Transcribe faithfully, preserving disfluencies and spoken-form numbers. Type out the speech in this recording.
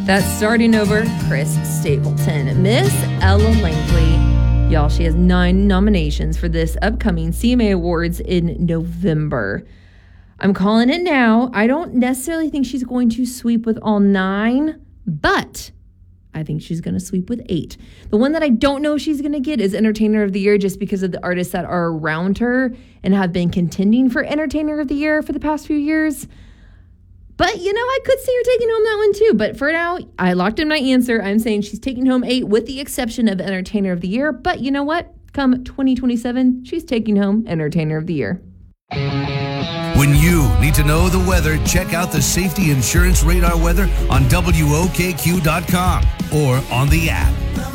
That's starting over Chris Stapleton. Miss Ella Langley, y'all, she has nine nominations for this upcoming C M A Awards in November. I'm calling it now. I don't necessarily think she's going to sweep with all nine, but I think she's going to sweep with eight. The one that I don't know she's going to get is Entertainer of the Year, just because of the artists that are around her and have been contending for Entertainer of the Year for the past few years. But, you know, I could see her taking home that one too. But for now, I locked in my answer. I'm saying she's taking home eight with the exception of Entertainer of the Year. But you know what? Come twenty twenty-seven, she's taking home Entertainer of the Year. When you need to know the weather, check out the Safety Insurance Radar weather on W O K Q dot com or on the app.